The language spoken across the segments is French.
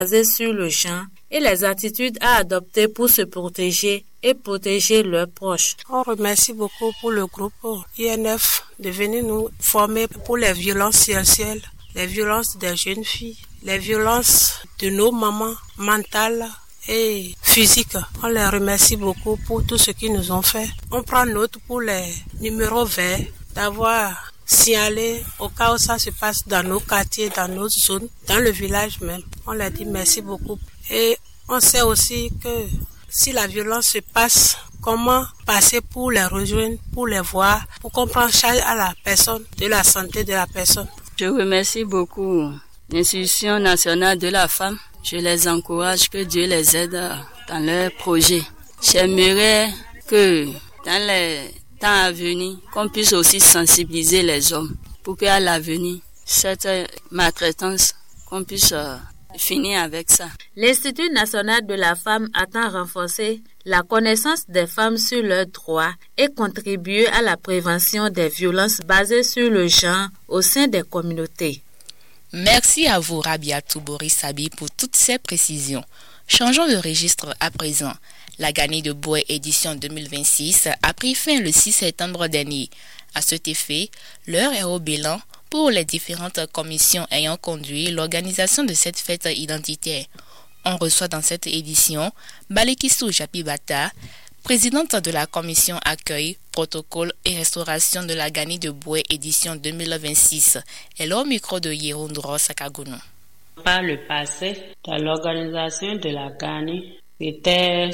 basées sur le genre et les attitudes à adopter pour se protéger et protéger leurs proches. On remercie beaucoup pour le groupe INF de venir nous former pour les violences sexuelles, les violences des jeunes filles, les violences de nos mamans mentales et physiques. On les remercie beaucoup pour tout ce qu'ils nous ont fait. On prend note pour les numéros verts d'avoir signalé au cas où ça se passe dans nos quartiers, dans nos zones, dans le village même. On leur dit merci beaucoup. Et on sait aussi que si la violence se passe, comment passer pour les rejoindre, pour les voir, pour qu'on prenne charge à la personne, de la santé de la personne. Je remercie beaucoup l'Institution nationale de la femme. Je les encourage, que Dieu les aide dans leurs projets. J'aimerais que dans les temps à venir, qu'on puisse aussi sensibiliser les hommes pour qu'à l'avenir, cette maltraitance, qu'on puisse finir avec ça. L'Institut national de la femme attend renforcer la connaissance des femmes sur leurs droits et contribuer à la prévention des violences basées sur le genre au sein des communautés. Merci à vous, Rabiatou Boris Sabi, pour toutes ces précisions. Changeons de registre à présent. La Gani de Boué édition 2026 a pris fin le 6 septembre dernier. À cet effet, l'heure est au bilan pour les différentes commissions ayant conduit l'organisation de cette fête identitaire. On reçoit dans cette édition Balekissou Japibata, présidente de la commission accueil, protocole et restauration de la Gani de Boué édition 2026. Elle est au micro de Yerondro Sakagounou. Par le passé, dans l'organisation de la Gani, c'était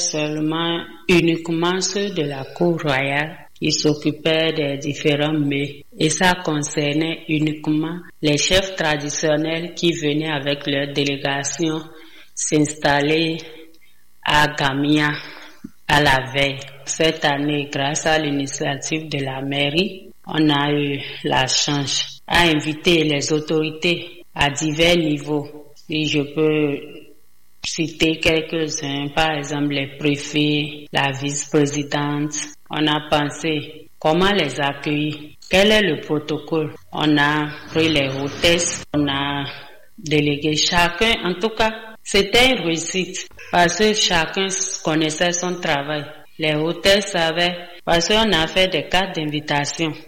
uniquement ceux de la cour royale qui s'occupaient des différents mets. Et ça concernait uniquement les chefs traditionnels qui venaient avec leur délégation s'installer à Gamia à la veille. Cette année, grâce à l'initiative de la mairie, on a eu la chance à inviter les autorités à divers niveaux. Et je peux citer quelques-uns, par exemple les préfets, la vice-présidente. On a pensé comment les accueillir, quel est le protocole. On a pris les hôtesses, on a délégué chacun. En tout cas, c'était une réussite parce que chacun connaissait son travail. Les hôtesses savaient, parce qu'on a fait des cartes d'invitation.